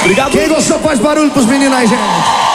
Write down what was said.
Obrigado. Quem gostou faz barulho pros meninos aí, gente.